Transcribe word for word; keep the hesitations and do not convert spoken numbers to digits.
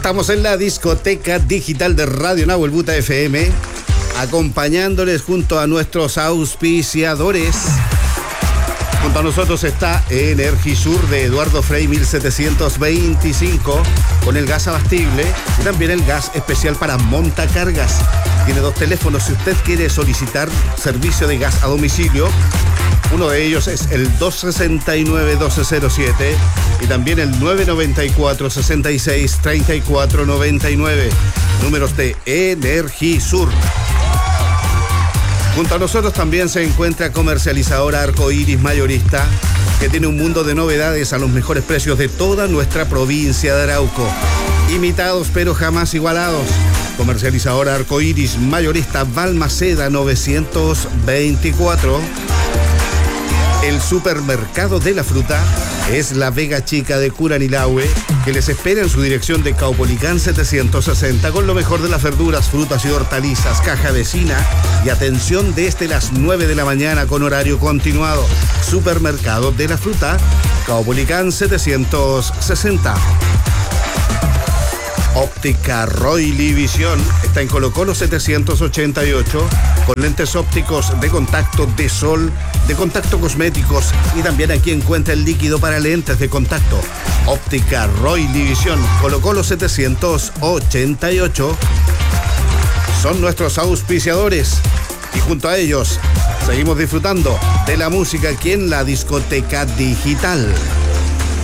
Estamos en la discoteca digital de Radio Nahuel Buta F M, acompañándoles junto a nuestros auspiciadores. Junto a nosotros está Energisur de Eduardo Frei mil setecientos veinticinco, con el gas abastible y también el gas especial para montacargas. Tiene dos teléfonos si usted quiere solicitar servicio de gas a domicilio. Uno de ellos es el dos seis nueve, doce cero siete y también el nueve nueve cuatro, seis seis, tres cuatro nueve nueve. Números de Energisur. Junto a nosotros también se encuentra comercializadora Arcoiris Mayorista, que tiene un mundo de novedades a los mejores precios de toda nuestra provincia de Arauco. Imitados pero jamás igualados. Comercializadora Arcoiris Mayorista, Balmaceda novecientos veinticuatro. El supermercado de la fruta es la Vega Chica de Curanilahue, que les espera en su dirección de Caupolicán setecientos sesenta con lo mejor de las verduras, frutas y hortalizas, caja vecina y atención desde las nueve de la mañana con horario continuado. Supermercado de la fruta, Caupolicán setecientos sesenta. Óptica Roily Visión está en Colo Colo setecientos ochenta y ocho, con lentes ópticos de contacto de sol, de contacto cosméticos, y también aquí encuentra el líquido para lentes de contacto. Óptica Roily Visión, Colo Colo setecientos ochenta y ocho. Son nuestros auspiciadores y junto a ellos seguimos disfrutando de la música aquí en la discoteca digital.